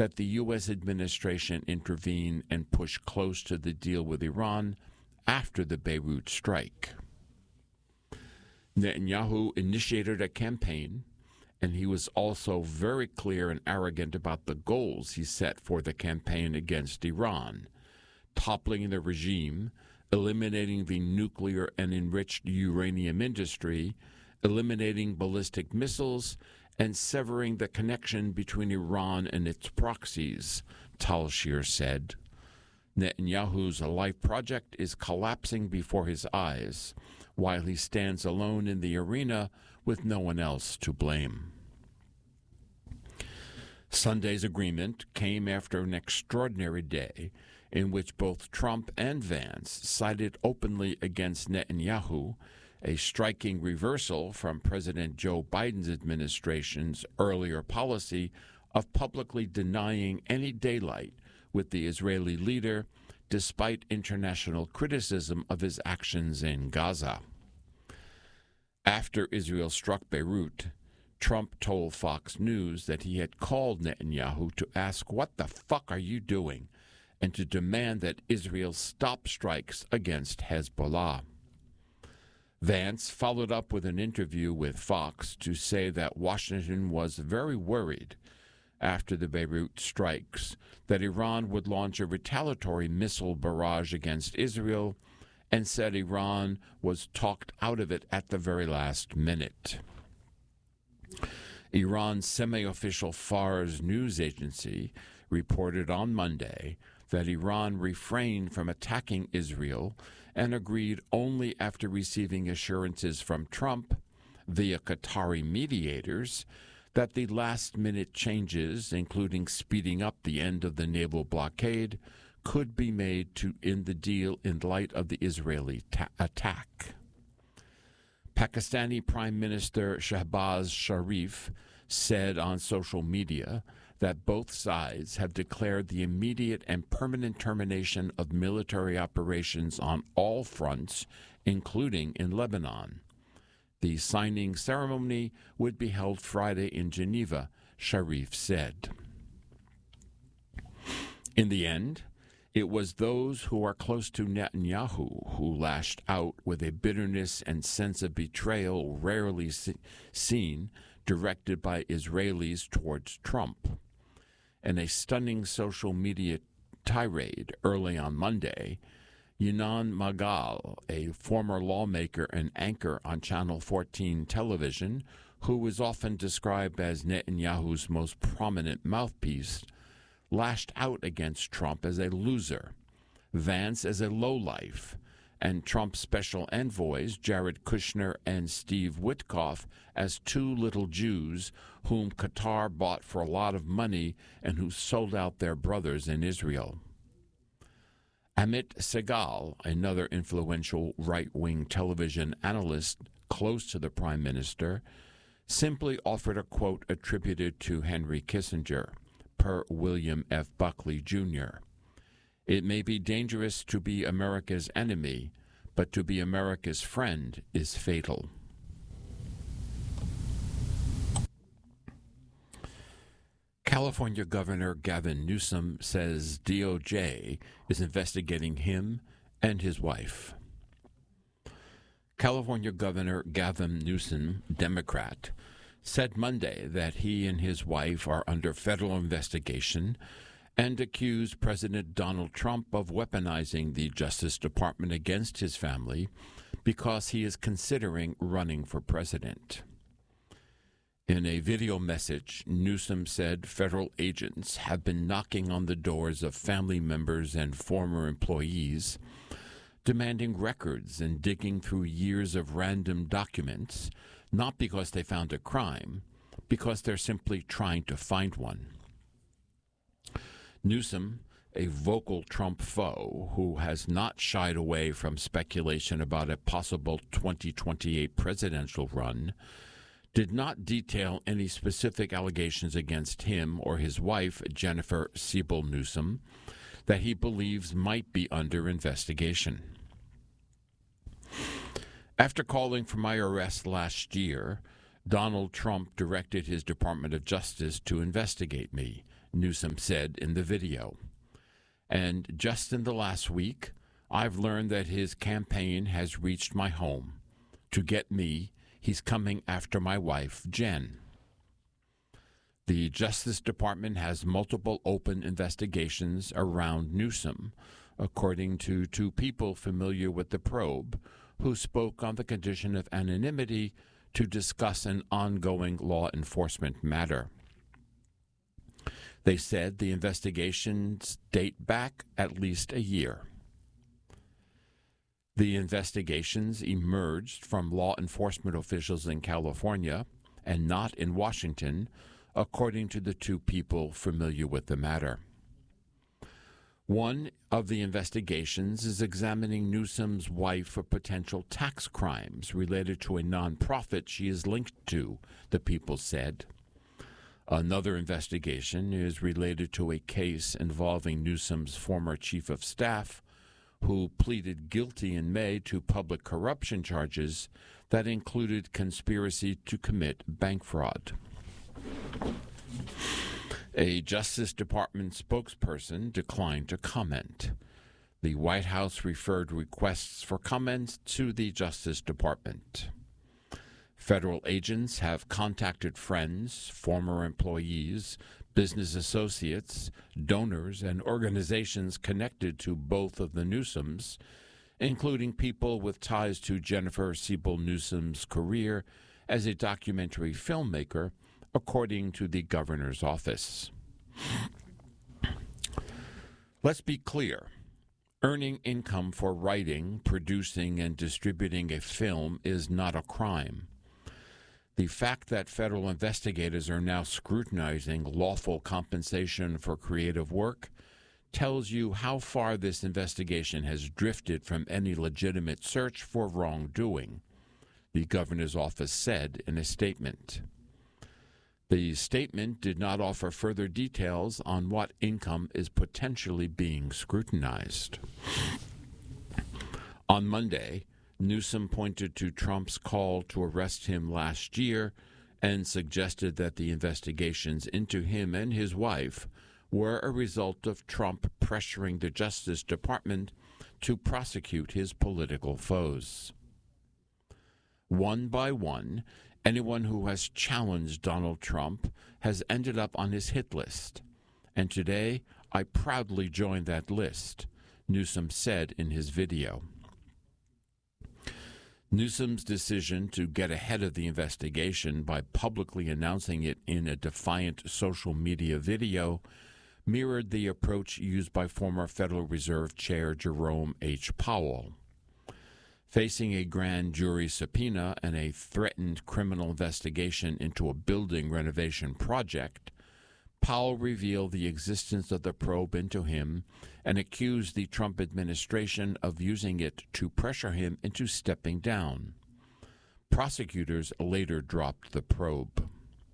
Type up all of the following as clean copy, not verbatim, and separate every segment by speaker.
Speaker 1: that the U.S. administration intervene and push close to the deal with Iran after the Beirut strike. Netanyahu initiated a campaign, and he was also very clear and arrogant about the goals he set for the campaign against Iran: toppling the regime, eliminating the nuclear and enriched uranium industry, eliminating ballistic missiles, and severing the connection between Iran and its proxies, Tal Shir said. Netanyahu's life project is collapsing before his eyes, while he stands alone in the arena with no one else to blame. Sunday's agreement came after an extraordinary day in which both Trump and Vance sided openly against Netanyahu, a striking reversal from President Joe Biden's administration's earlier policy of publicly denying any daylight with the Israeli leader, despite international criticism of his actions in Gaza. After Israel struck Beirut, Trump told Fox News that he had called Netanyahu to ask, "What the fuck are you doing?" and to demand that Israel stop strikes against Hezbollah. Vance followed up with an interview with Fox to say that Washington was very worried after the Beirut strikes that Iran would launch a retaliatory missile barrage against Israel, and said Iran was talked out of it at the very last minute. Iran's semi-official Fars news agency reported on Monday that Iran refrained from attacking Israel and agreed only after receiving assurances from Trump, via Qatari mediators, that the last-minute changes, including speeding up the end of the naval blockade, could be made to end the deal in light of the Israeli attack. Pakistani Prime Minister Shehbaz Sharif said on social media that both sides have declared the immediate and permanent termination of military operations on all fronts, including in Lebanon. The signing ceremony would be held Friday in Geneva, Sharif said. In the end, it was those who are close to Netanyahu who lashed out with a bitterness and sense of betrayal rarely seen directed by Israelis towards Trump. In a stunning social media tirade early on Monday, Yinon Magal, a former lawmaker and anchor on Channel 14 television, who is often described as Netanyahu's most prominent mouthpiece, lashed out against Trump as a loser, Vance as a lowlife, and Trump's special envoys, Jared Kushner and Steve Witkoff, as two little Jews whom Qatar bought for a lot of money and who sold out their brothers in Israel. Amit Segal, another influential right-wing television analyst close to the Prime Minister, simply offered a quote attributed to Henry Kissinger, per William F. Buckley, Jr. "It may be dangerous to be America's enemy, but to be America's friend is fatal." California Governor Gavin Newsom says DOJ is investigating him and his wife. California Governor Gavin Newsom, Democrat, said Monday that he and his wife are under federal investigation and accused President Donald Trump of weaponizing the Justice Department against his family because he is considering running for president. In a video message, Newsom said federal agents have been knocking on the doors of family members and former employees, demanding records and digging through years of random documents, not because they found a crime, because they're simply trying to find one. Newsom, a vocal Trump foe who has not shied away from speculation about a possible 2028 presidential run, did not detail any specific allegations against him or his wife, Jennifer Siebel Newsom, that he believes might be under investigation. After calling for my arrest last year, Donald Trump directed his Department of Justice to investigate me, Newsom said in the video. And just in the last week, I've learned that his campaign has reached my home. To get me, he's coming after my wife, Jen. The Justice Department has multiple open investigations around Newsom, according to two people familiar with the probe, who spoke on the condition of anonymity to discuss an ongoing law enforcement matter. They said the investigations date back at least a year. The investigations emerged from law enforcement officials in California and not in Washington, according to the two people familiar with the matter. One of the investigations is examining Newsom's wife for potential tax crimes related to a nonprofit she is linked to, the people said. Another investigation is related to a case involving Newsom's former chief of staff, who pleaded guilty in May to public corruption charges that included conspiracy to commit bank fraud. A Justice Department spokesperson declined to comment. The White House referred requests for comments to the Justice Department. Federal agents have contacted friends, former employees, business associates, donors, and organizations connected to both of the Newsoms, including people with ties to Jennifer Siebel Newsom's career as a documentary filmmaker, according to the governor's office. Let's be clear. Earning income for writing, producing, and distributing a film is not a crime. The fact that federal investigators are now scrutinizing lawful compensation for creative work tells you how far this investigation has drifted from any legitimate search for wrongdoing, the governor's office said in a statement. The statement did not offer further details on what income is potentially being scrutinized. On Monday, Newsom pointed to Trump's call to arrest him last year and suggested that the investigations into him and his wife were a result of Trump pressuring the Justice Department to prosecute his political foes. One by one, anyone who has challenged Donald Trump has ended up on his hit list. And today, I proudly joined that list, Newsom said in his video. Newsom's decision to get ahead of the investigation by publicly announcing it in a defiant social media video mirrored the approach used by former Federal Reserve Chair Jerome H. Powell. Facing a grand jury subpoena and a threatened criminal investigation into a building renovation project, Powell revealed the existence of the probe into him and accused the Trump administration of using it to pressure him into stepping down. Prosecutors later dropped the probe.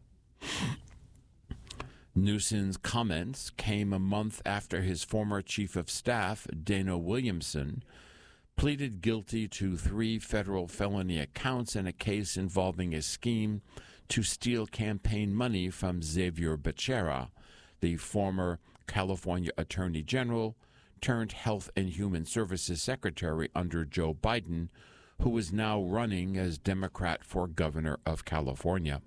Speaker 1: Newsom's comments came a month after his former chief of staff, Dana Williamson, pleaded guilty to 3 federal felony accounts in a case involving a scheme to steal campaign money from Xavier Becerra, the former California Attorney General turned Health and Human Services Secretary under Joe Biden, who is now running as Democrat for governor of California.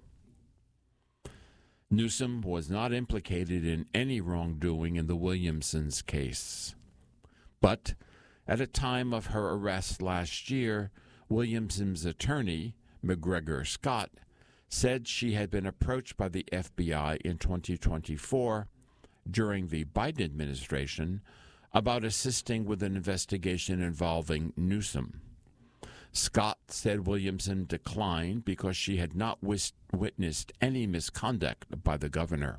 Speaker 1: Newsom was not implicated in any wrongdoing in the Williamsons case. But at a time of her arrest last year, Williamson's attorney, McGregor Scott, said she had been approached by the FBI in 2024 during the Biden administration about assisting with an investigation involving Newsom. Scott said Williamson declined because she had not witnessed any misconduct by the governor.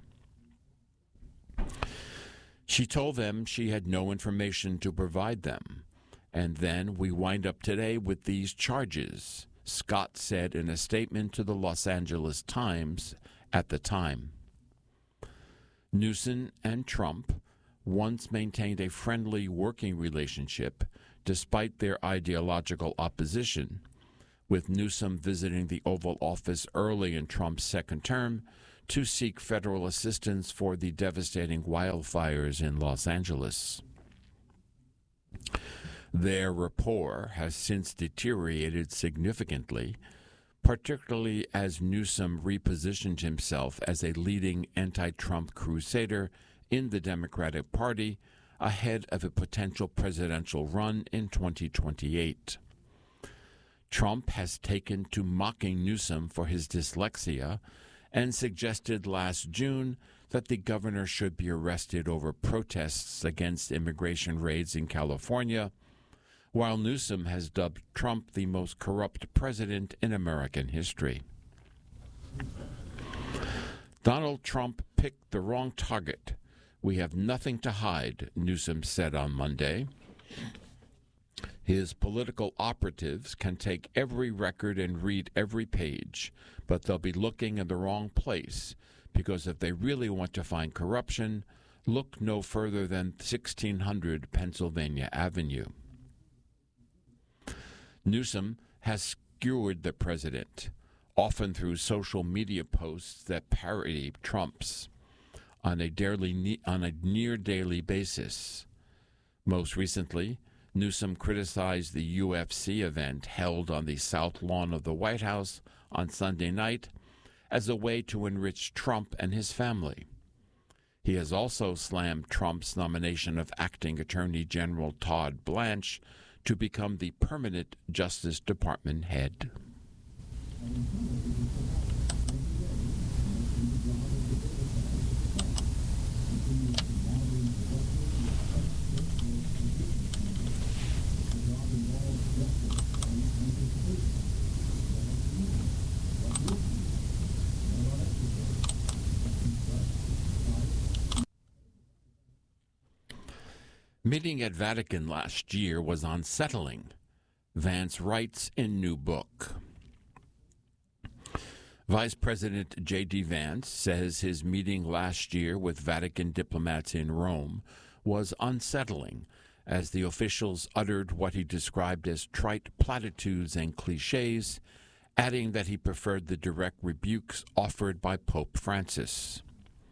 Speaker 1: She told them she had no information to provide them. And then we wind up today with these charges, Scott said in a statement to the Los Angeles Times at the time. Newsom and Trump once maintained a friendly working relationship despite their ideological opposition, with Newsom visiting the Oval Office early in Trump's second term to seek federal assistance for the devastating wildfires in Los Angeles. Their rapport has since deteriorated significantly, particularly as Newsom repositioned himself as a leading anti-Trump crusader in the Democratic Party ahead of a potential presidential run in 2028. Trump has taken to mocking Newsom for his dyslexia and suggested last June that the governor should be arrested over protests against immigration raids in California, while Newsom has dubbed Trump the most corrupt president in American history. Donald Trump picked the wrong target. We have nothing to hide, Newsom said on Monday. His political operatives can take every record and read every page, but they'll be looking in the wrong place, because if they really want to find corruption, look no further than 1600 Pennsylvania Avenue. Newsom has skewered the president, often through social media posts that parody Trump's, on a near daily basis. Most recently, Newsom criticized the UFC event held on the South Lawn of the White House on Sunday night as a way to enrich Trump and his family. He has also slammed Trump's nomination of acting Attorney General Todd Blanche to become the permanent Justice Department head. Meeting at Vatican last year was unsettling, Vance writes in new book. Vice President J.D. Vance says his meeting last year with Vatican diplomats in Rome was unsettling, as the officials uttered what he described as trite platitudes and cliches, adding that he preferred the direct rebukes offered by Pope Francis.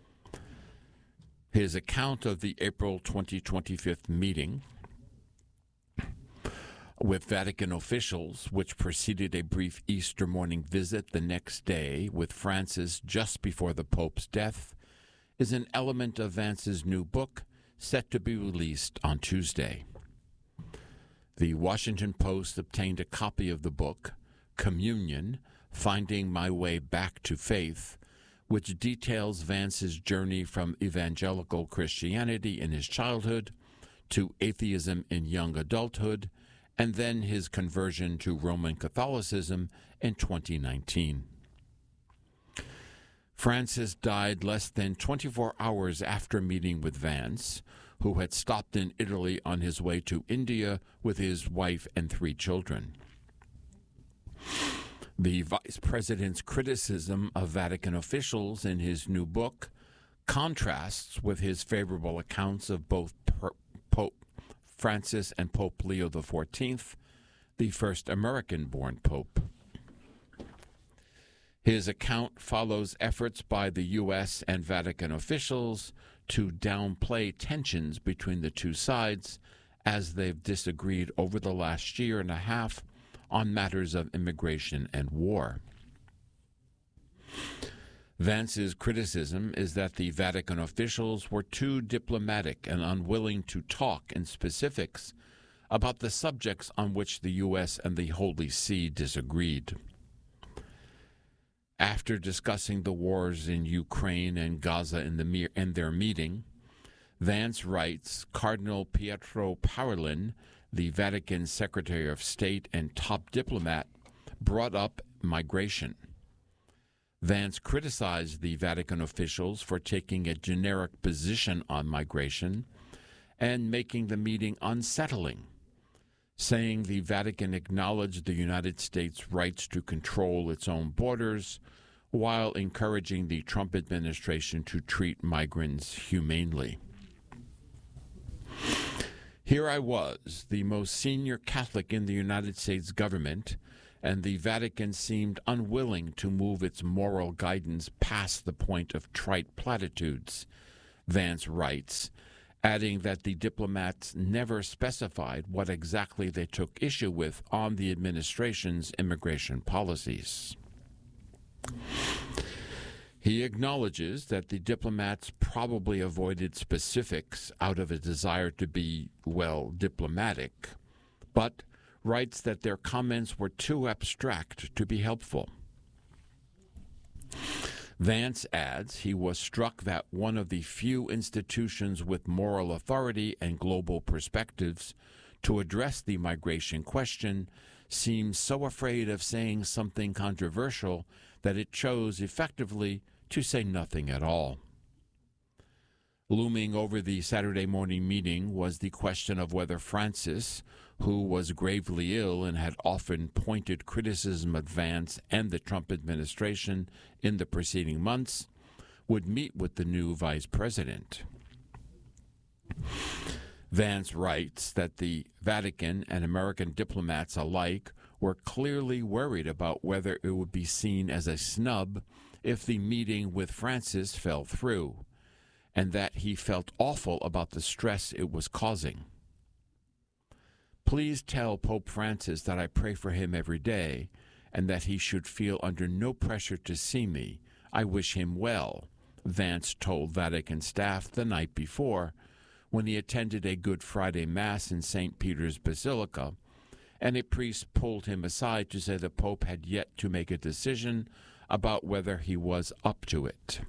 Speaker 1: His account of the April 2025 meeting with Vatican officials, which preceded a brief Easter morning visit the next day with Francis just before the Pope's death, is an element of Vance's new book, set to be released on Tuesday. The Washington Post obtained a copy of the book, Communion: Finding My Way Back to Faith, which details Vance's journey from evangelical Christianity in his childhood to atheism in young adulthood, and then his conversion to Roman Catholicism in 2019. Francis died less than 24 hours after meeting with Vance, who had stopped in Italy on his way to India with his wife and 3 children. The vice president's criticism of Vatican officials in his new book contrasts with his favorable accounts of both Pope Francis and Pope Leo XIV, the first American-born pope. His account follows efforts by the U.S. and Vatican officials to downplay tensions between the two sides as they've disagreed over the last year and a half on matters of immigration and war. Vance's criticism is that the Vatican officials were too diplomatic and unwilling to talk in specifics about the subjects on which the U.S. and the Holy See disagreed. After discussing the wars in Ukraine and Gaza in their meeting, Vance writes Cardinal Pietro Parolin, the Vatican Secretary of State and top diplomat, brought up migration. Vance criticized the Vatican officials for taking a generic position on migration and making the meeting unsettling, saying the Vatican acknowledged the United States' rights to control its own borders while encouraging the Trump administration to treat migrants humanely. Here I was, the most senior Catholic in the United States government, and the Vatican seemed unwilling to move its moral guidance past the point of trite platitudes, Vance writes, adding that the diplomats never specified what exactly they took issue with on the administration's immigration policies. He acknowledges that the diplomats probably avoided specifics out of a desire to be, well, diplomatic, but writes that their comments were too abstract to be helpful. Vance adds he was struck that one of the few institutions with moral authority and global perspectives to address the migration question seems so afraid of saying something controversial that it chose effectively to say nothing at all. Looming over the Saturday morning meeting was the question of whether Francis, who was gravely ill and had often pointed criticism at Vance and the Trump administration in the preceding months, would meet with the new vice president. Vance writes that the Vatican and American diplomats alike were clearly worried about whether it would be seen as a snub if the meeting with Francis fell through, and that he felt awful about the stress it was causing. Please tell Pope Francis that I pray for him every day, and that he should feel under no pressure to see me. I wish him well, Vance told Vatican staff the night before, when he attended a Good Friday Mass in St. Peter's Basilica, and a priest pulled him aside to say the Pope had yet to make a decision about whether he was up to it.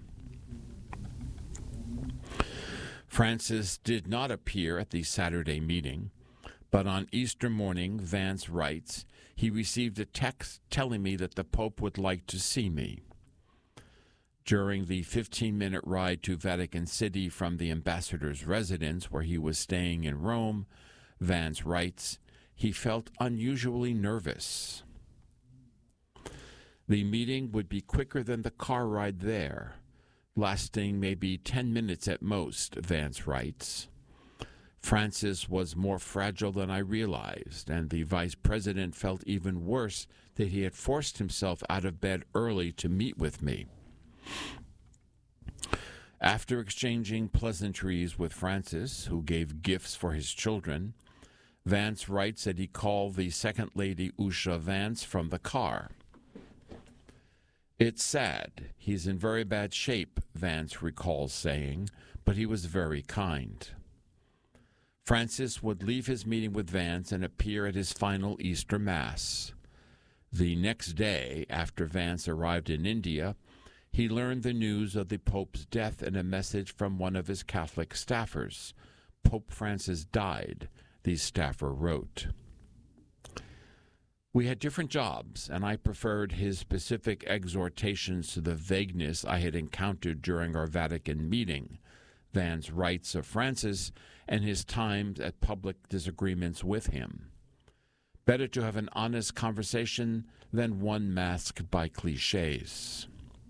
Speaker 1: Francis did not appear at the Saturday meeting, but on Easter morning, Vance writes, he received a text telling me that the Pope would like to see me. During the 15-minute ride to Vatican City from the ambassador's residence where he was staying in Rome, Vance writes, he felt unusually nervous. The meeting would be quicker than the car ride there, lasting maybe 10 minutes at most, Vance writes. Francis was more fragile than I realized, and the vice president felt even worse that he had forced himself out of bed early to meet with me. After exchanging pleasantries with Francis, who gave gifts for his children, Vance writes that he called the Second Lady Usha Vance from the car. It's sad. He's in very bad shape, Vance recalls saying, but he was very kind. Francis would leave his meeting with Vance and appear at his final Easter Mass. The next day, after Vance arrived in India, he learned the news of the Pope's death in a message from one of his Catholic staffers. Pope Francis died, the staffer wrote. We had different jobs, and I preferred his specific exhortations to the vagueness I had encountered during our Vatican meeting, Vance writes of Francis and his times at public disagreements with him. Better to have an honest conversation than one masked by cliches.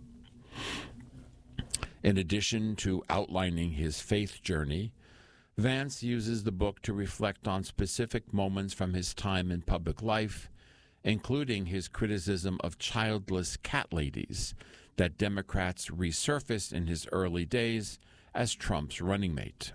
Speaker 1: In addition to outlining his faith journey, Vance uses the book to reflect on specific moments from his time in public life, including his criticism of childless cat ladies that Democrats resurfaced in his early days as Trump's running mate.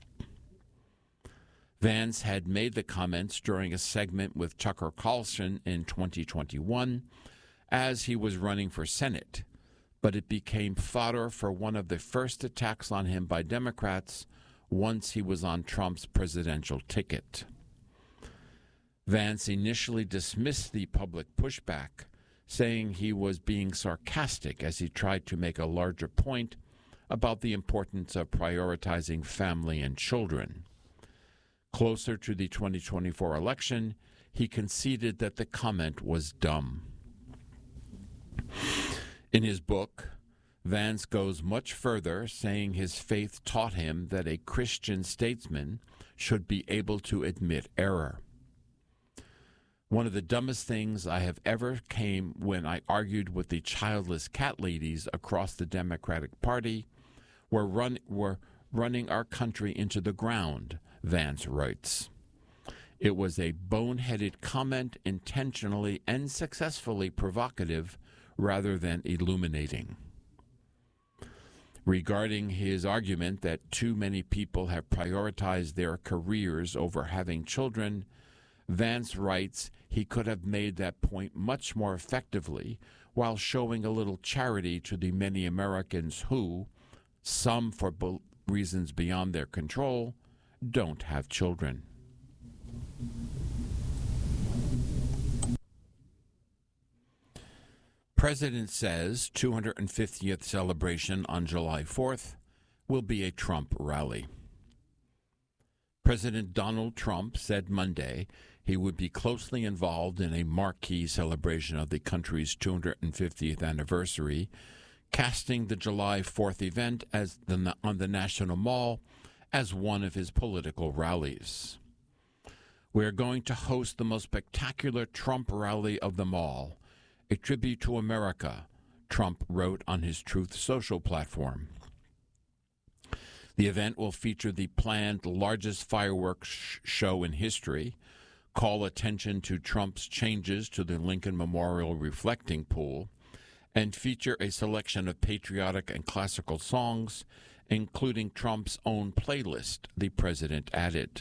Speaker 1: Vance had made the comments during a segment with Tucker Carlson in 2021 as he was running for Senate, but it became fodder for one of the first attacks on him by Democrats once he was on Trump's presidential ticket. Vance initially dismissed the public pushback, saying he was being sarcastic as he tried to make a larger point about the importance of prioritizing family and children. Closer to the 2024 election, he conceded that the comment was dumb. In his book, Vance goes much further, saying his faith taught him that a Christian statesman should be able to admit error. One of the dumbest things I have ever came when I argued with the childless cat ladies across the Democratic Party were running our country into the ground, Vance writes. It was a boneheaded comment, intentionally and successfully provocative rather than illuminating. Regarding his argument that too many people have prioritized their careers over having children, Vance writes he could have made that point much more effectively while showing a little charity to the many Americans who, some for reasons beyond their control, don't have children. President says 250th celebration on July 4th will be a Trump rally. President Donald Trump said Monday he would be closely involved in a marquee celebration of the country's 250th anniversary, casting the July 4th event on the National Mall as one of his political rallies. "We're going to host the most spectacular Trump rally of them all, a tribute to America," Trump wrote on his Truth Social platform. The event will feature the planned largest fireworks show in history, call attention to Trump's changes to the Lincoln Memorial reflecting pool, and feature a selection of patriotic and classical songs, including Trump's own playlist, the president added.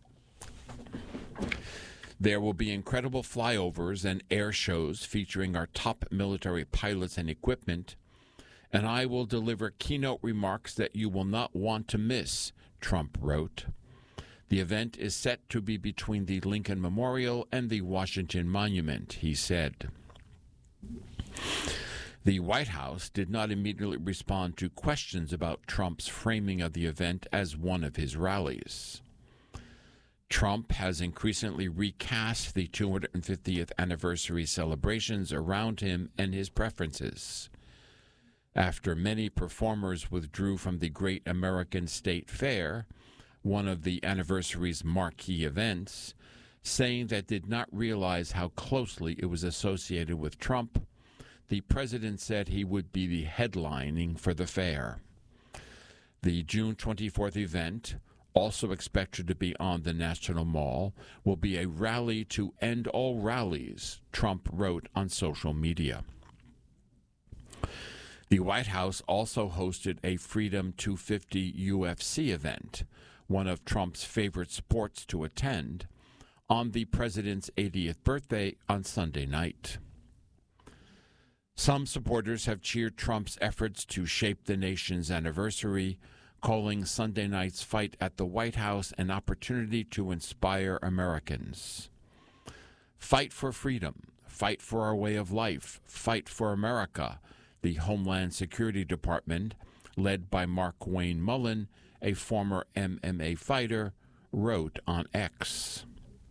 Speaker 1: There will be incredible flyovers and air shows featuring our top military pilots and equipment, and I will deliver keynote remarks that you will not want to miss, Trump wrote. The event is set to be between the Lincoln Memorial and the Washington Monument, he said. The White House did not immediately respond to questions about Trump's framing of the event as one of his rallies. Trump has increasingly recast the 250th anniversary celebrations around him and his preferences. After many performers withdrew from the Great American State Fair, one of the anniversary's marquee events, saying that did not realize how closely it was associated with Trump, the president said he would be the headlining for the fair. The June 24th event, also expected to be on the National Mall, will be a rally to end all rallies, Trump wrote on social media. The White House also hosted a Freedom 250 UFC event, one of Trump's favorite sports to attend, on the president's 80th birthday on Sunday night. Some supporters have cheered Trump's efforts to shape the nation's anniversary, calling Sunday night's fight at the White House an opportunity to inspire Americans. Fight for freedom, fight for our way of life, fight for America, the Homeland Security Department, led by Mark Wayne Mullen, a former MMA fighter, wrote on X.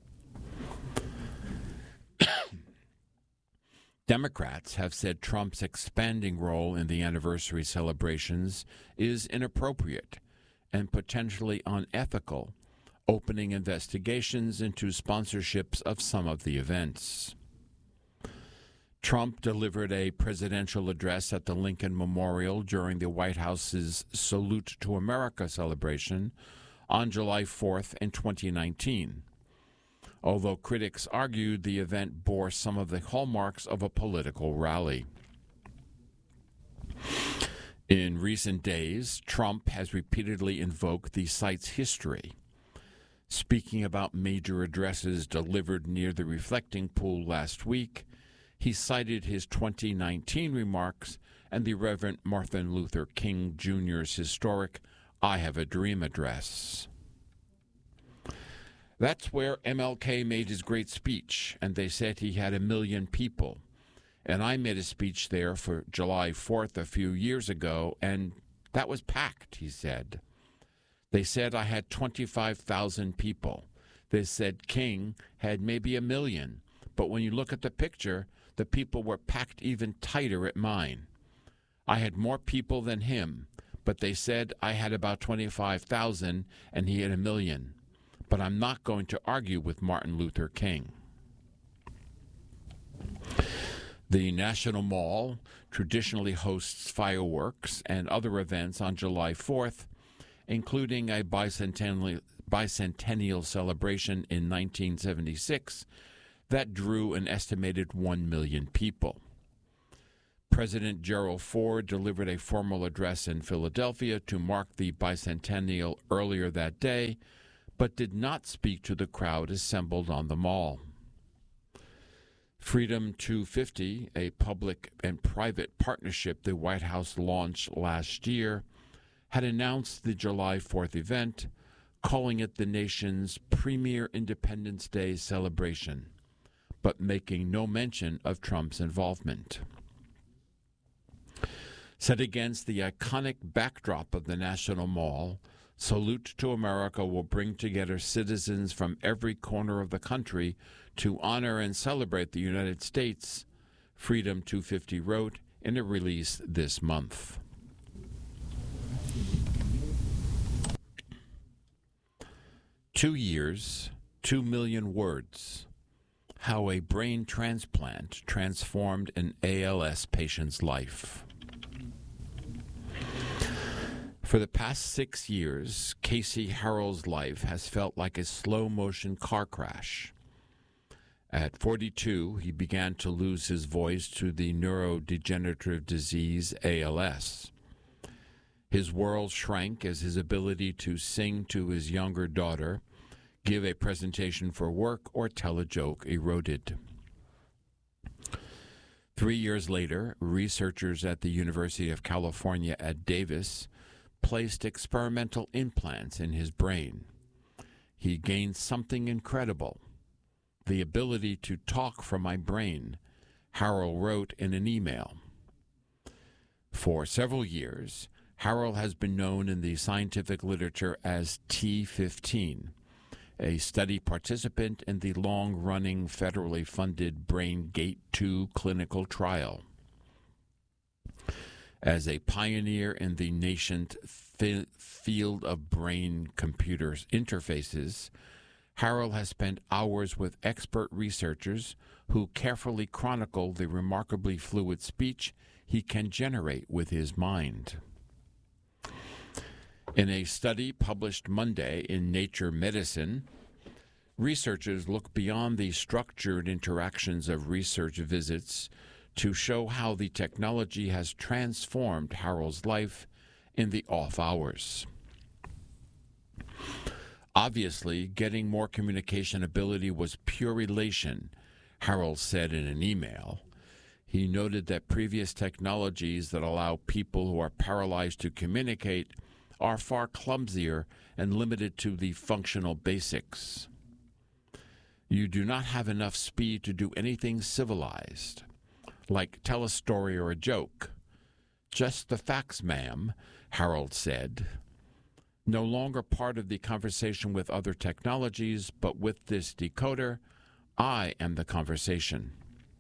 Speaker 1: Democrats have said Trump's expanding role in the anniversary celebrations is inappropriate and potentially unethical, opening investigations into sponsorships of some of the events. Trump delivered a presidential address at the Lincoln Memorial during the White House's Salute to America celebration on July 4th in 2019. Although critics argued the event bore some of the hallmarks of a political rally. In recent days, Trump has repeatedly invoked the site's history. Speaking about major addresses delivered near the reflecting pool last week, he cited his 2019 remarks and the Reverend Martin Luther King Jr.'s historic I Have a Dream address. That's where MLK made his great speech, and they said he had 1 million people. And I made a speech there for July 4th a few years ago, and that was packed, he said. They said I had 25,000 people. They said King had maybe 1 million, but when you look at the picture, the people were packed even tighter at mine. I had more people than him, but they said I had about 25,000 and he had 1 million. But I'm not going to argue with Martin Luther King. The National Mall traditionally hosts fireworks and other events on July 4th, including a bicentennial bicentennial celebration in 1976 that drew an estimated 1 million people. President Gerald Ford delivered a formal address in Philadelphia to mark the bicentennial earlier that day, but did not speak to the crowd assembled on the mall. Freedom 250, a public and private partnership the White House launched last year, had announced the July 4th event, calling it the nation's premier Independence Day celebration, but making no mention of Trump's involvement. Set against the iconic backdrop of the National Mall, Salute to America will bring together citizens from every corner of the country to honor and celebrate the United States, Freedom 250 wrote in a release this month. "2 years, 2 million words. How a brain transplant transformed an ALS patient's life." For the past 6 years, Casey Harrell's life has felt like a slow-motion car crash. At 42, he began to lose his voice to the neurodegenerative disease ALS. His world shrank as his ability to sing to his younger daughter, give a presentation for work, or tell a joke eroded. 3 years later, researchers at the University of California at Davis placed experimental implants in his brain. He gained something incredible, the ability to talk from my brain, Harrell wrote in an email. For several years, Harrell has been known in the scientific literature as T15, a study participant in the long-running federally funded BrainGate 2 clinical trial. As a pioneer in the nascent field of brain-computer interfaces, Harrell has spent hours with expert researchers who carefully chronicle the remarkably fluid speech he can generate with his mind. In a study published Monday in Nature Medicine, researchers look beyond the structured interactions of research visits to show how the technology has transformed Harrell's life in the off hours. Obviously, getting more communication ability was pure elation, Harrell said in an email. He noted that previous technologies that allow people who are paralyzed to communicate are far clumsier and limited to the functional basics. You do not have enough speed to do anything civilized, like tell a story or a joke. Just the facts, ma'am, Harrell said. No longer part of the conversation with other technologies, but with this decoder, I am the conversation.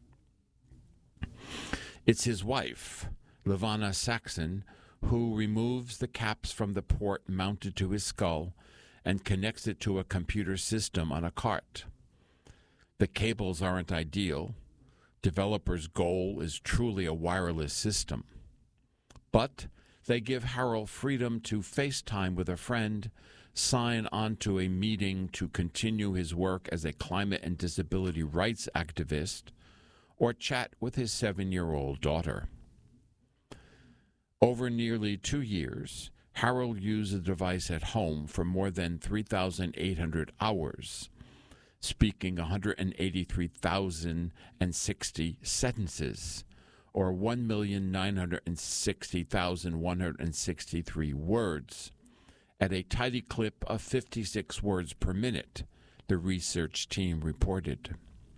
Speaker 1: It's his wife, Levana Saxon, who removes the caps from the port mounted to his skull and connects it to a computer system on a cart. The cables aren't ideal. Developers' goal is truly a wireless system. But they give Harrell freedom to FaceTime with a friend, sign on to a meeting to continue his work as a climate and disability rights activist, or chat with his 7-year-old daughter. Over nearly 2 years, Harrell used the device at home for more than 3,800 hours, speaking 183,060 sentences, or 1,960,163 words, at a tidy clip of 56 words per minute, the research team reported.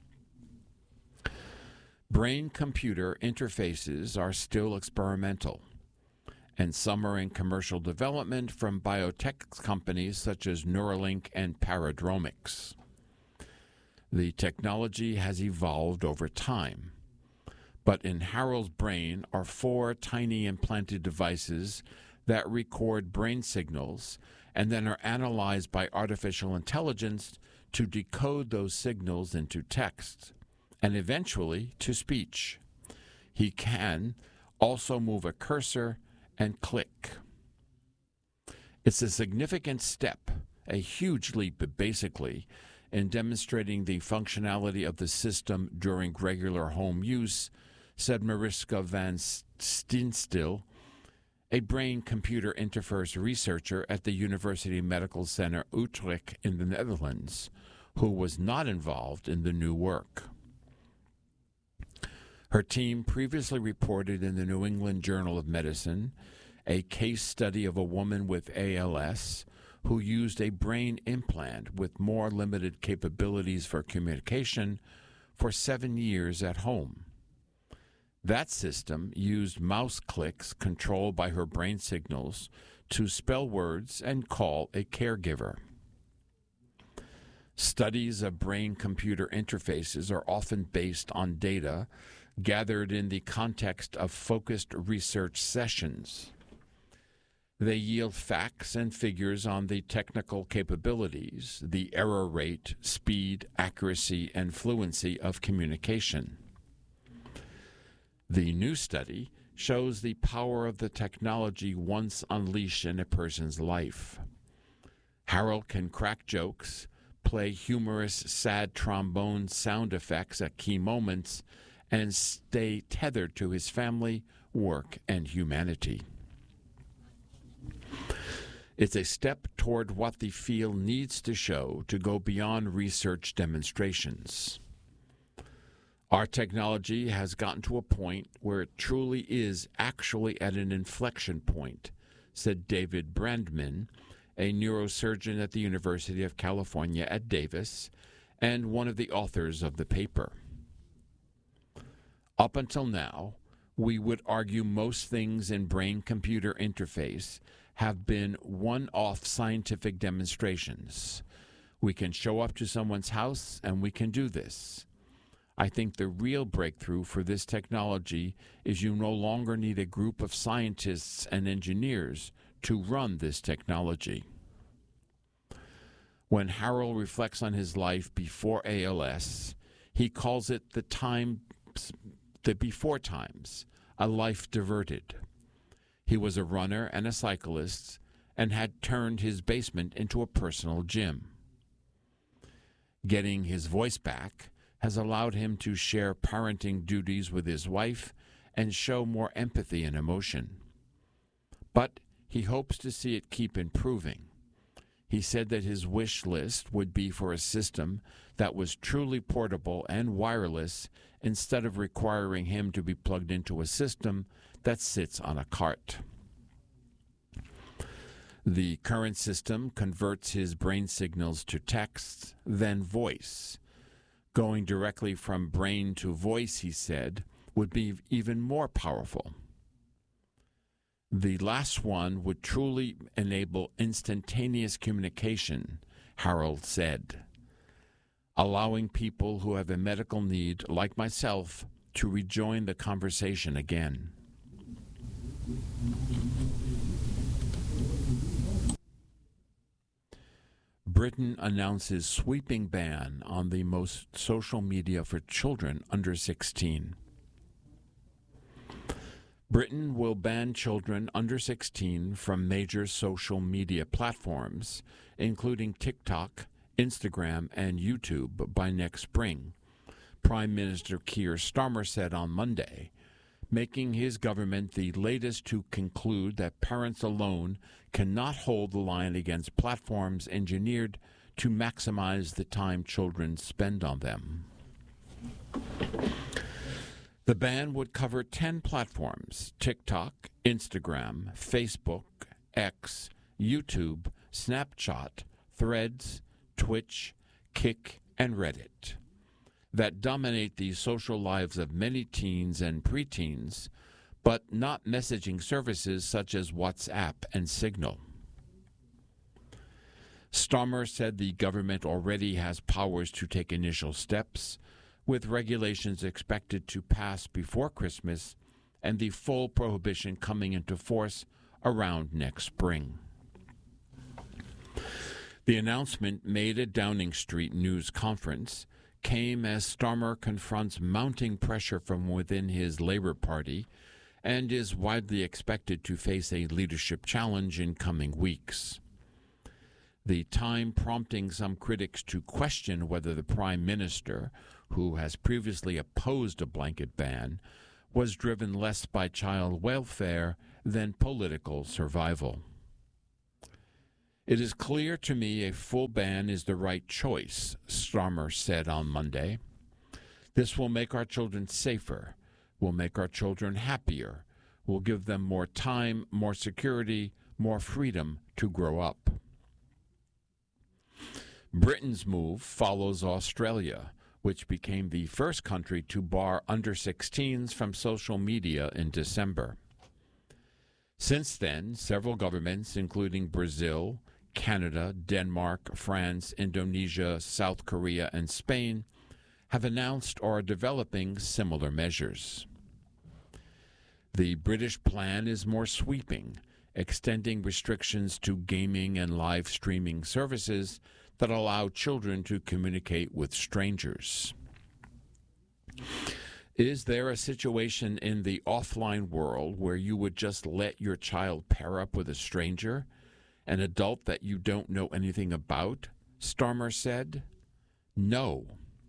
Speaker 1: Brain-computer interfaces are still experimental, and some are in commercial development from biotech companies such as Neuralink and Paradromics. The technology has evolved over time, but in Harrell's brain are 4 tiny implanted devices that record brain signals and then are analyzed by artificial intelligence to decode those signals into text and eventually to speech. He can also move a cursor and click. It's a significant step, a huge leap, basically, in demonstrating the functionality of the system during regular home use, said Mariska van Steenstiel, a brain-computer interface researcher at the University Medical Center Utrecht in the Netherlands, who was not involved in the new work. Her team previously reported in the New England Journal of Medicine a case study of a woman with ALS who used a brain implant with more limited capabilities for communication for 7 years at home. That system used mouse clicks controlled by her brain signals to spell words and call a caregiver. Studies of brain-computer interfaces are often based on data gathered in the context of focused research sessions. They yield facts and figures on the technical capabilities, the error rate, speed, accuracy, and fluency of communication. The new study shows the power of the technology once unleashed in a person's life. Harold can crack jokes, play humorous, sad trombone sound effects at key moments, and stay tethered to his family, work, and humanity. It's a step toward what the field needs to show to go beyond research demonstrations. Our technology has gotten to a point where it truly is actually at an inflection point, said David Brandman, a neurosurgeon at the University of California at Davis and one of the authors of the paper. Up until now, we would argue most things in brain-computer interface have been one-off scientific demonstrations. We can show up to someone's house and we can do this. I think the real breakthrough for this technology is you no longer need a group of scientists and engineers to run this technology. When Harold reflects on his life before ALS, he calls it the before times, a life diverted. He was a runner and a cyclist and had turned his basement into a personal gym. Getting his voice back has allowed him to share parenting duties with his wife and show more empathy and emotion. But he hopes to see it keep improving. He said that his wish list would be for a system that was truly portable and wireless instead of requiring him to be plugged into a system that sits on a cart. The current system converts his brain signals to text, then voice. Going directly from brain to voice, he said, would be even more powerful. The last one would truly enable instantaneous communication, Harold said, allowing people who have a medical need, like myself, to rejoin the conversation again. Britain announces sweeping ban on the most social media for children under 16. Britain will ban children under 16 from major social media platforms, including TikTok, Instagram, and YouTube, by next spring, Prime Minister Keir Starmer said on Monday, making his government the latest to conclude that parents alone cannot hold the line against platforms engineered to maximize the time children spend on them. The ban would cover 10 platforms: TikTok, Instagram, Facebook, X, YouTube, Snapchat, Threads, Twitch, Kick, and Reddit, that dominate the social lives of many teens and preteens, but not messaging services such as WhatsApp and Signal. Starmer said the government already has powers to take initial steps, with regulations expected to pass before Christmas and the full prohibition coming into force around next spring. The announcement, made at Downing Street News Conference, came as Starmer confronts mounting pressure from within his Labour Party and is widely expected to face a leadership challenge in coming weeks. the time prompting some critics to question whether the Prime Minister, who has previously opposed a blanket ban, was driven less by child welfare than political survival. It is clear to me a full ban is the right choice, Starmer said on Monday. This will make our children safer, will make our children happier, will give them more time, more security, more freedom to grow up. Britain's move follows Australia, which became the first country to bar under-16s from social media in December. Since then, several governments, including Brazil, Canada, Denmark, France, Indonesia, South Korea, and Spain, have announced or are developing similar measures. The British plan is more sweeping, extending restrictions to gaming and live streaming services that allow children to communicate with strangers. Is there a situation in the offline world where you would just let your child pair up with a stranger, an adult that you don't know anything about? Starmer said. No.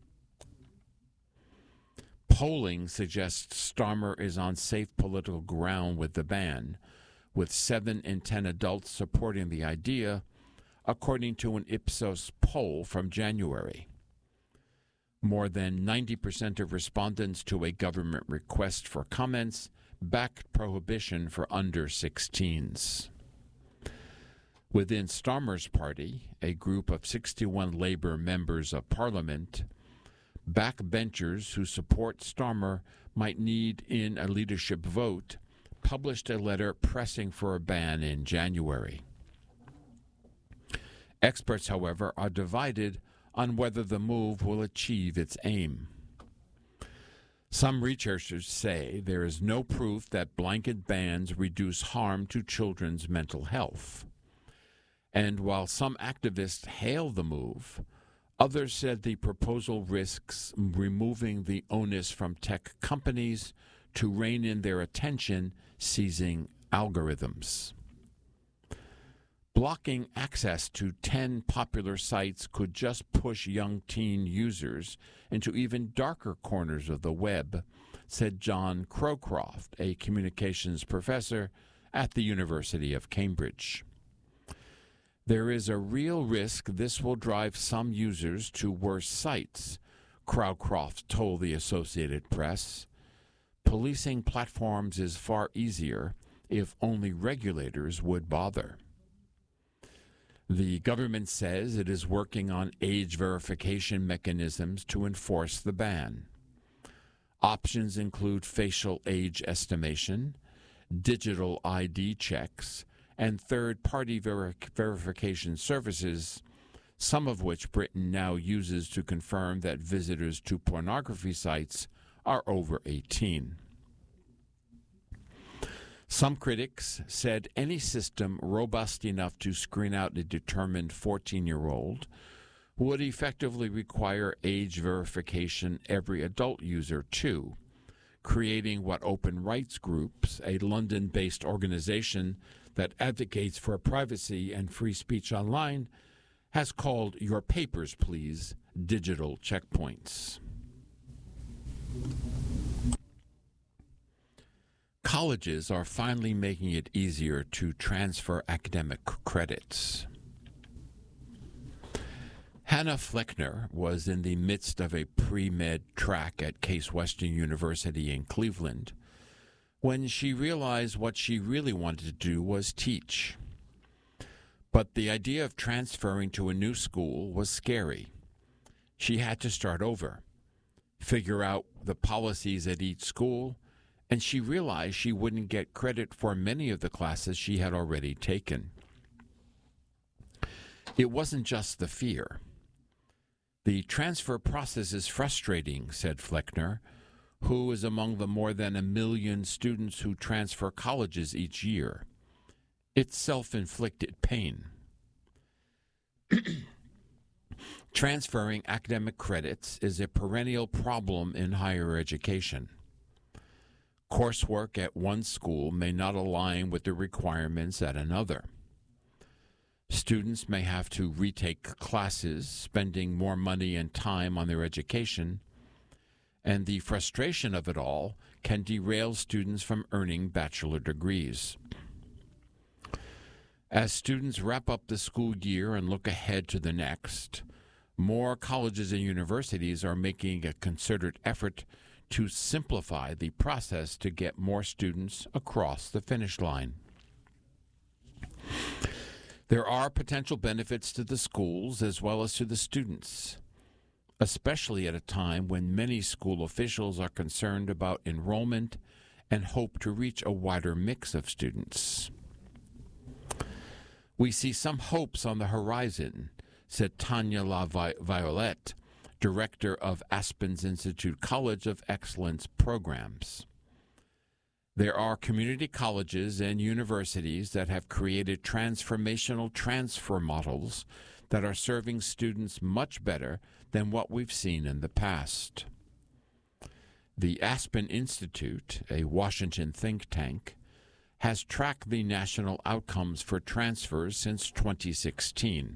Speaker 1: Polling suggests Starmer is on safe political ground with the ban, with 7 in 10 adults supporting the idea, according to an Ipsos poll from January. More than 90% of respondents to a government request for comments backed prohibition for under-16s. Within Starmer's party, a group of 61 Labour members of Parliament, backbenchers who support Starmer might need in a leadership vote, published a letter pressing for a ban in January. Experts, however, are divided on whether the move will achieve its aim. Some researchers say there is no proof that blanket bans reduce harm to children's mental health. And while some activists hail the move, others said the proposal risks removing the onus from tech companies to rein in their attention, seizing algorithms. Blocking access to 10 popular sites could just push young teen users into even darker corners of the web, said John Crowcroft, a communications professor at the University of Cambridge. There is a real risk this will drive some users to worse sites, Crowcroft told the Associated Press. Policing platforms is far easier if only regulators would bother. The government says it is working on age verification mechanisms to enforce the ban. Options include facial age estimation, digital ID checks, and third-party verification services, some of which Britain now uses to confirm that visitors to pornography sites are over 18. Some critics said any system robust enough to screen out a determined 14-year-old would effectively require age verification every adult user too, creating what Open Rights Groups, a London-based organization that advocates for privacy and free speech online, has called Your Papers, Please digital checkpoints. Colleges are finally making it easier to transfer academic credits. Hannah Fleckner was in the midst of a pre-med track at Case Western University in Cleveland when she realized what she really wanted to do was teach. But the idea of transferring to a new school was scary. She had to start over, figure out the policies at each school, and she realized she wouldn't get credit for many of the classes she had already taken. It wasn't just the fear. The transfer process is frustrating, said Fleckner, who is among the more than 1 million students who transfer colleges each year. It's self-inflicted pain. Transferring academic credits is a perennial problem in higher education. Coursework at one school may not align with the requirements at another. Students may have to retake classes, spending more money and time on their education, and the frustration of it all can derail students from earning bachelor degrees. As students wrap up the school year and look ahead to the next, more colleges and universities are making a concerted effort to simplify the process to get more students across the finish line. There are potential benefits to the schools as well as to the students, especially at a time when many school officials are concerned about enrollment and hope to reach a wider mix of students. We see some hopes on the horizon, said Tanya LaViolette, director of Aspen's Institute College of Excellence Programs. There are community colleges and universities that have created transformational transfer models that are serving students much better than what we've seen in the past. The Aspen Institute, a Washington think tank, has tracked the national outcomes for transfers since 2016.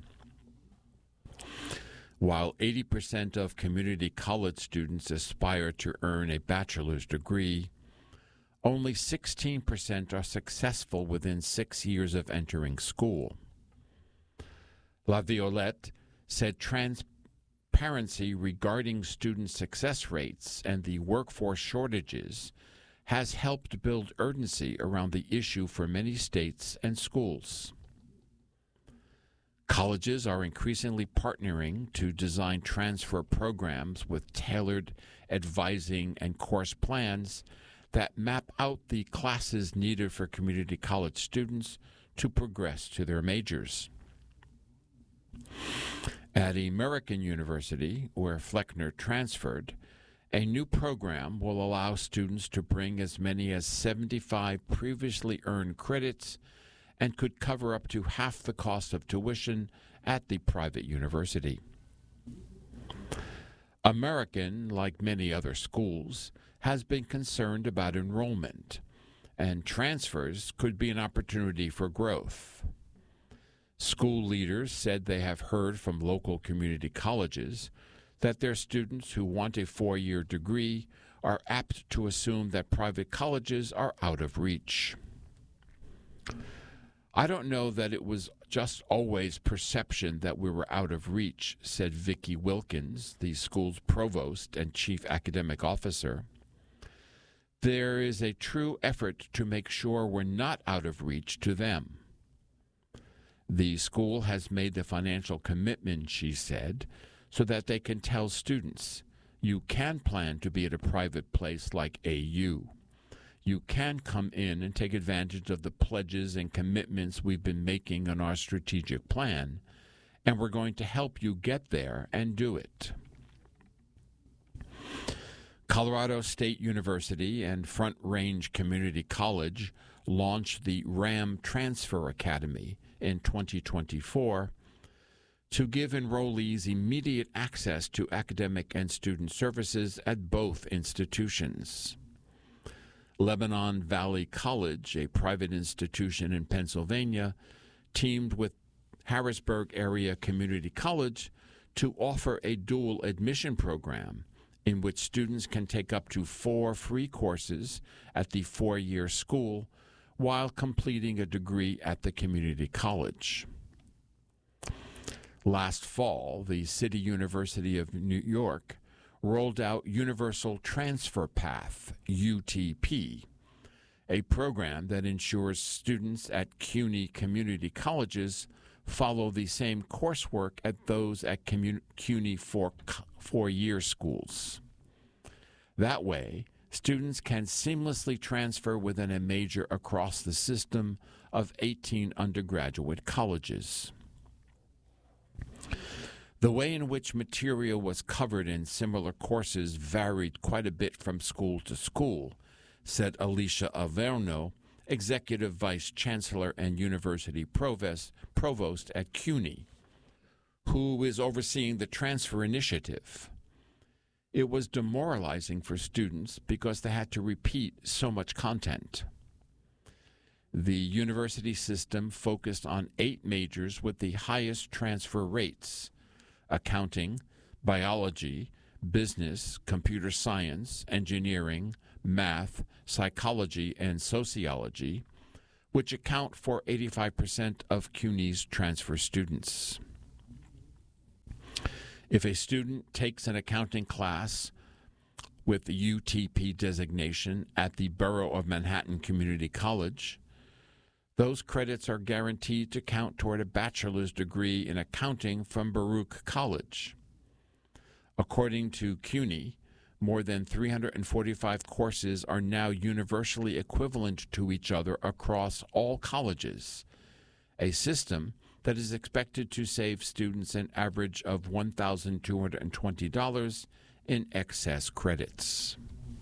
Speaker 1: While 80% of community college students aspire to earn a bachelor's degree, only 16% are successful within 6 years of entering school. LaViolette said transparency regarding student success rates and the workforce shortages has helped build urgency around the issue for many states and schools. Colleges are increasingly partnering to design transfer programs with tailored advising and course plans that map out the classes needed for community college students to progress to their majors. At American University, where Fleckner transferred, a new program will allow students to bring as many as 75 previously earned credits and could cover up to half the cost of tuition at the private university. American, like many other schools, has been concerned about enrollment, and transfers could be an opportunity for growth. School leaders said they have heard from local community colleges that their students who want a 4-year degree are apt to assume that private colleges are out of reach. I don't know that it was just always perception that we were out of reach, said Vicki Wilkins, the school's provost and chief academic officer. There is a true effort to make sure we're not out of reach to them. The school has made the financial commitment, she said, so that they can tell students, you can plan to be at a private place like AU. You can come in and take advantage of the pledges and commitments we've been making on our strategic plan, and we're going to help you get there and do it. Colorado State University and Front Range Community College launched the RAM Transfer Academy in 2024 to give enrollees immediate access to academic and student services at both institutions. Lebanon Valley College, a private institution in Pennsylvania, teamed with Harrisburg Area Community College to offer a dual admission program in which students can take up to 4 free courses at the 4-year school while completing a degree at the community college. Last fall, the City University of New York rolled out Universal Transfer Path, UTP, a program that ensures students at CUNY community colleges follow the same coursework as those at CUNY 4-year schools. That way, students can seamlessly transfer within a major across the system of 18 undergraduate colleges. The way in which material was covered in similar courses varied quite a bit from school to school, said Alicia Averno, Executive Vice Chancellor and University Provost at CUNY, who is overseeing the transfer initiative. It was demoralizing for students because they had to repeat so much content. The university system focused on 8 majors with the highest transfer rates: accounting, biology, business, computer science, engineering, math, psychology, and sociology, which account for 85% of CUNY's transfer students. If a student takes an accounting class with the UTP designation at the Borough of Manhattan Community College, those credits are guaranteed to count toward a bachelor's degree in accounting from Baruch College. According to CUNY, more than 345 courses are now universally equivalent to each other across all colleges, a system that is expected to save students an average of $1,220 in excess credits.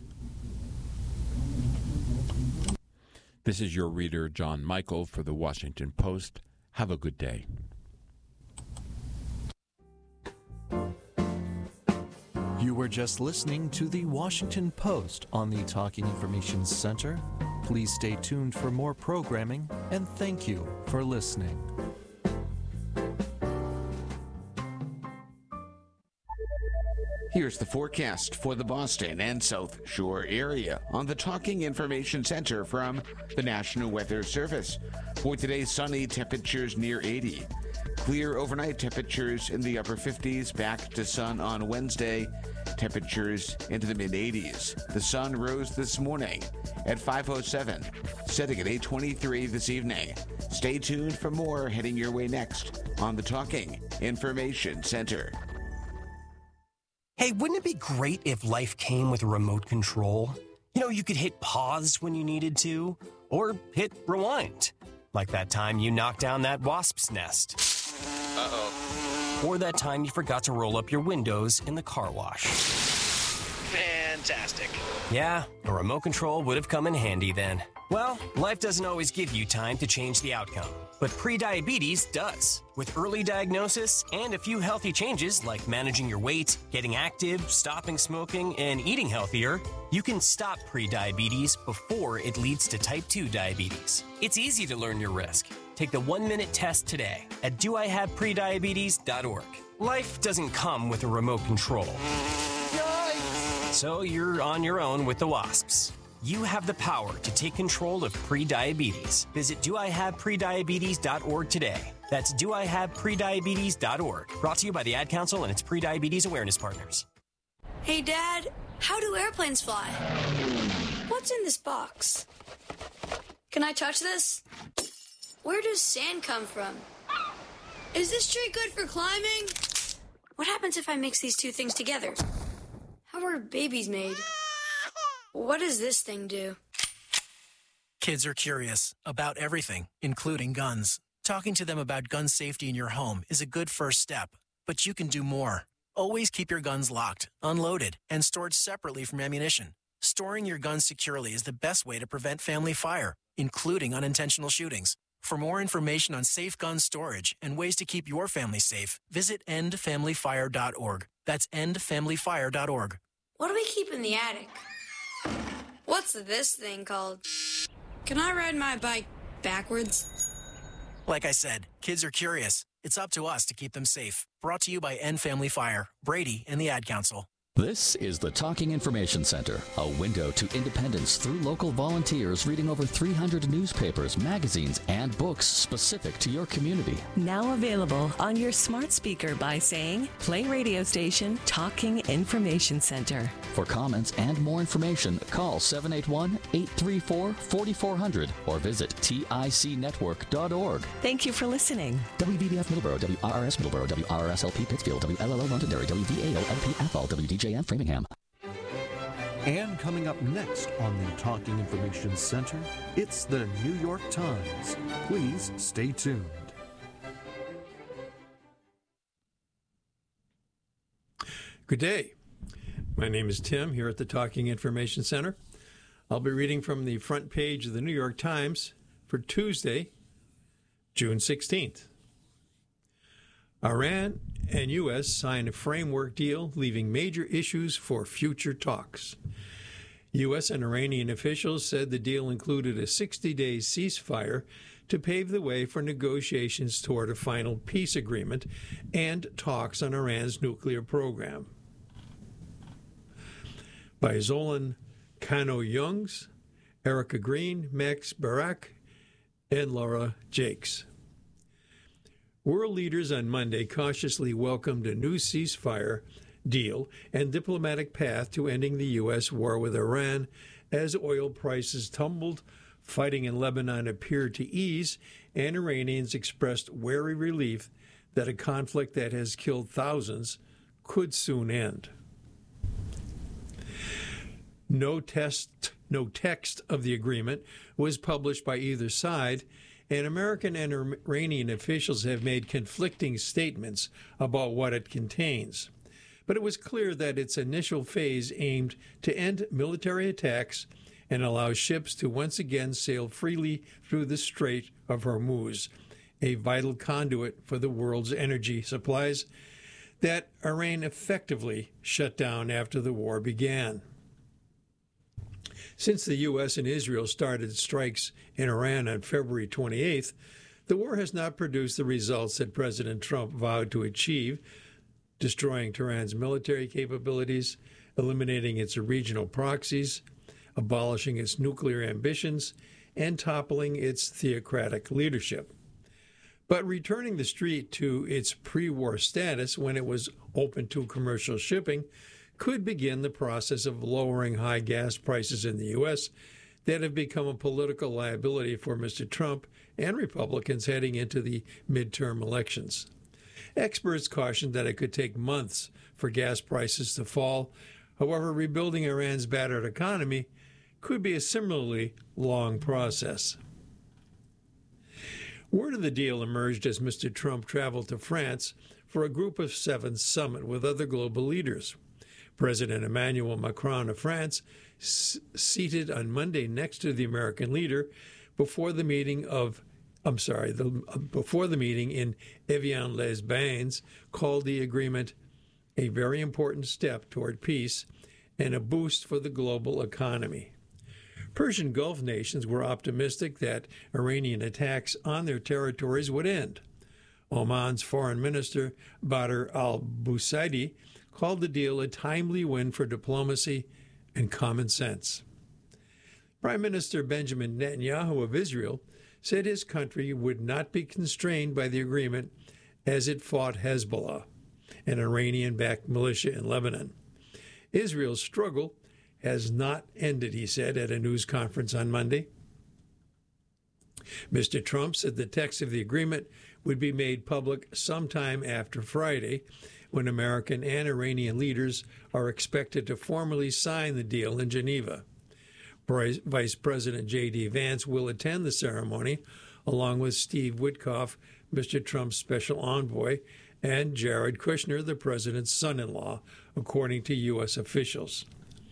Speaker 1: This is your reader, John Michael, for the Washington Post. Have a good day.
Speaker 2: You were just listening to the Washington Post on the Talking Information Center. Please stay tuned for more programming, and thank you for listening.
Speaker 3: Here's the forecast for the Boston and South Shore area on the Talking Information Center from the National Weather Service. For today, sunny, temperatures near 80. Clear overnight, temperatures in the upper 50s, back to sun on Wednesday, temperatures into the mid-80s. The sun rose this morning at 5:07, setting at 8:23 this evening. Stay tuned for more heading your way next on the Talking Information Center.
Speaker 4: Hey, wouldn't it be great if life came with a remote control? You know, you could hit pause when you needed to, or hit rewind. Like that time you knocked down that wasp's nest. Uh-oh. Or that time you forgot to roll up your windows in the car wash.
Speaker 5: Fantastic.
Speaker 4: Yeah, a remote control would have come in handy then. Well, life doesn't always give you time to change the outcome, but prediabetes does. With early diagnosis and a few healthy changes like managing your weight, getting active, stopping smoking, and eating healthier, you can stop prediabetes before it leads to type 2 diabetes. It's easy to learn your risk. Take the 1-minute test today at doihaveprediabetes.org. Life doesn't come with a remote control. Yikes! So you're on your own with the wasps. You have the power to take control of prediabetes. Visit doihaveprediabetes.org today. That's doihaveprediabetes.org. Brought to you by the Ad Council and its Prediabetes Awareness Partners.
Speaker 6: Hey, Dad, how do airplanes fly? What's in this box? Can I touch this? Where does sand come from? Is this tree good for climbing? What happens if I mix these two things together? How are babies made? What does this thing do?
Speaker 5: Kids are curious about everything, including guns. Talking to them about gun safety in your home is a good first step, but you can do more. Always keep your guns locked, unloaded, and stored separately from ammunition. Storing your guns securely is the best way to prevent family fire, including unintentional shootings. For more information on safe gun storage and ways to keep your family safe, visit endfamilyfire.org. That's endfamilyfire.org.
Speaker 6: What do we keep in the attic? What's this thing called? Can I ride my bike backwards?
Speaker 5: Like I said, kids are curious. It's up to us to keep them safe. Brought to you by End Family Fire, Brady, and the Ad Council.
Speaker 7: This is the Talking Information Center, a window to independence through local volunteers reading over 300 newspapers, magazines, and books specific to your community.
Speaker 8: Now available on your smart speaker by saying, play radio station Talking Information Center.
Speaker 7: For comments and more information, call 781-834-4400 or visit ticnetwork.org.
Speaker 8: Thank you for listening.
Speaker 7: WBBF Middleborough, WRRS Middleborough, WRRS-LP Pittsfield, WLLO Londonderry, WVAO-LP Athol, WDJM Framingham.
Speaker 2: And coming up next on the Talking Information Center, it's the New York Times. Please stay tuned.
Speaker 9: Good day. My name is Tim here at the Talking Information Center. I'll be reading from the front page of the New York Times for Tuesday, June 16th. Iran and U.S. sign a framework deal, leaving major issues for future talks. U.S. and Iranian officials said the deal included a 60-day ceasefire to pave the way for negotiations toward a final peace agreement and talks on Iran's nuclear program. By Zolan Kano-Youngs, Erica Green, Max Barak, and Laura Jakes. World leaders on Monday cautiously welcomed a new ceasefire deal and diplomatic path to ending the U.S. war with Iran as oil prices tumbled, fighting in Lebanon appeared to ease, and Iranians expressed wary relief that a conflict that has killed thousands could soon end. No text of the agreement was published by either side, and American and Iranian officials have made conflicting statements about what it contains. But it was clear that its initial phase aimed to end military attacks and allow ships to once again sail freely through the Strait of Hormuz, a vital conduit for the world's energy supplies that Iran effectively shut down after the war began. Since the U.S. and Israel started strikes in Iran on February 28th, the war has not produced the results that President Trump vowed to achieve, destroying Tehran's military capabilities, eliminating its regional proxies, abolishing its nuclear ambitions, and toppling its theocratic leadership. But returning the Strait to its pre-war status when it was open to commercial shipping could begin the process of lowering high gas prices in the U.S. that have become a political liability for Mr. Trump and Republicans heading into the midterm elections. Experts cautioned that it could take months for gas prices to fall. However, rebuilding Iran's battered economy could be a similarly long process. Word of the deal emerged as Mr. Trump traveled to France for a Group of Seven summit with other global leaders. President Emmanuel Macron of France, seated on Monday next to the American leader before the meeting in Evian-les-Bains, called the agreement a very important step toward peace and a boost for the global economy. Persian Gulf nations were optimistic that Iranian attacks on their territories would end. Oman's Foreign Minister Badr al-Busaidi called the deal a timely win for diplomacy and common sense. Prime Minister Benjamin Netanyahu of Israel said his country would not be constrained by the agreement as it fought Hezbollah, an Iranian-backed militia in Lebanon. Israel's struggle has not ended, he said at a news conference on Monday. Mr. Trump said the text of the agreement would be made public sometime after Friday, when American and Iranian leaders are expected to formally sign the deal in Geneva. Vice President J.D. Vance will attend the ceremony, along with Steve Witkoff, Mr. Trump's special envoy, and Jared Kushner, the president's son-in-law, according to U.S. officials.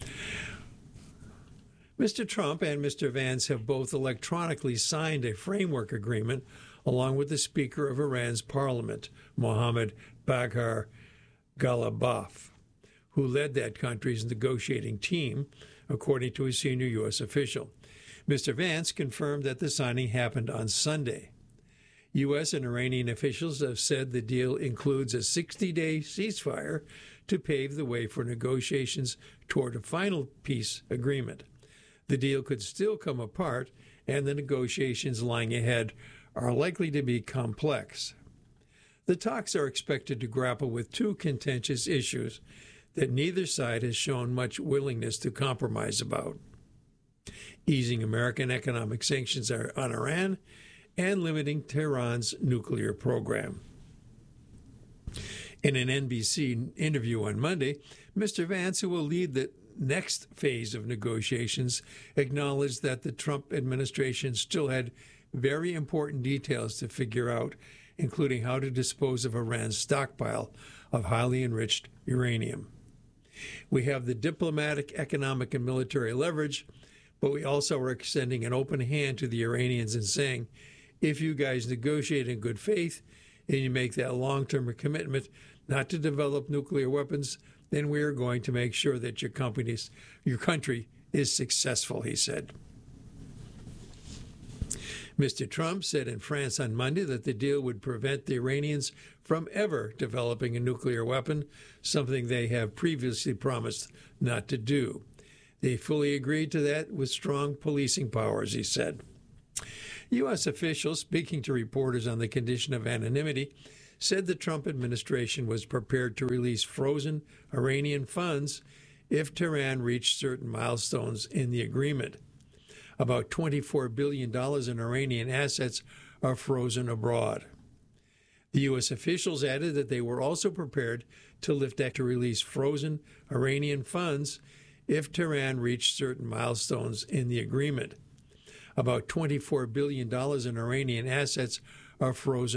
Speaker 9: Mr. Trump and Mr. Vance have both electronically signed a framework agreement along with the Speaker of Iran's parliament, Mohammad Bagher Ghalibaf, who led that country's negotiating team, according to a senior U.S. official. Mr. Vance confirmed that the signing happened on Sunday. U.S. and Iranian officials have said the deal includes a 60-day ceasefire to pave the way for negotiations toward a final peace agreement. The deal could still come apart, and the negotiations lying ahead are likely to be complex. The talks are expected to grapple with two contentious issues that neither side has shown much willingness to compromise about: easing American economic sanctions on Iran and limiting Tehran's nuclear program. In an NBC interview on Monday, Mr. Vance, who will lead the next phase of negotiations, acknowledged that the Trump administration still had very important details to figure out, including how to dispose of Iran's stockpile of highly enriched uranium. We have the diplomatic, economic, and military leverage, but we also are extending an open hand to the Iranians and saying, if you guys negotiate in good faith and you make that long-term commitment not to develop nuclear weapons, then we are going to make sure that your country is successful, he said. Mr. Trump said in France on Monday that the deal would prevent the Iranians from ever developing a nuclear weapon, something they have previously promised not to do. They fully agreed to that with strong policing powers, he said. U.S. officials, speaking to reporters on the condition of anonymity, said the Trump administration was prepared to release frozen Iranian funds if Tehran reached certain milestones in the agreement. About $24 billion in Iranian assets are frozen abroad. The U.S. officials added that they were also prepared to lift act to release frozen Iranian funds if Tehran reached certain milestones in the agreement. About $24 billion in Iranian assets are frozen